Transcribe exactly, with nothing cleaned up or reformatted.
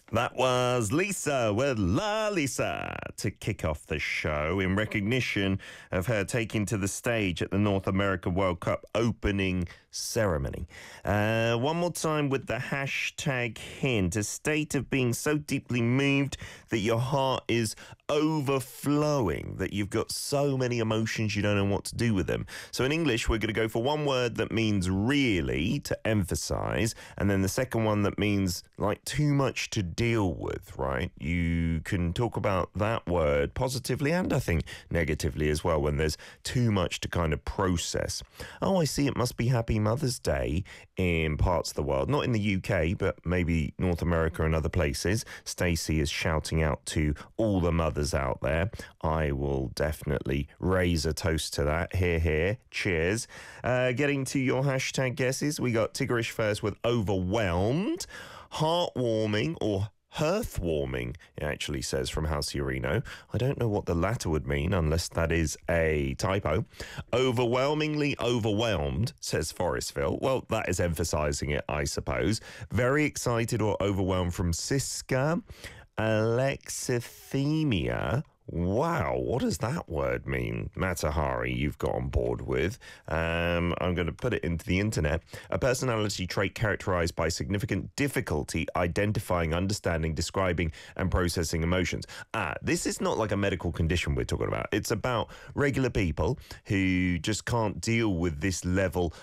That was Lisa with La Lisa to kick off the show in recognition of her taking to the stage at the North America World Cup opening ceremony. Uh, one more time with the hashtag hint, a state of being so deeply moved that your heart is overflowing, that you've got so many emotions you don't know what to do with them. So in English, we're going to go for one word that means really, to emphasize, and then the second one that means like too much to deal with, right? You can talk about that word positively and I think negatively as well when there's too much to kind of process. Oh, I see, it must be Happy Mother's Day in parts of the world, not in the U K, but maybe North America and other places. Stacey is shouting out to all the mothers out there. I will definitely raise a toast to that. Here, here. Cheers. Uh, getting to your hashtag guesses, we got Tigrish first with overwhelmed. Heartwarming or hearthwarming, it actually says from Halciorino. I don't know what the latter would mean unless that is a typo. Overwhelmingly overwhelmed, says Forestville. Well, that is emphasizing it, I suppose. Very excited or overwhelmed from Siska. Alexithymia. Wow, what does that word mean? Matahari, you've got on board with. Um, I'm going to put it into the internet. A personality trait characterized by significant difficulty identifying, understanding, describing, and processing emotions. Ah, this is not like a medical condition we're talking about. It's about regular people who just can't deal with this level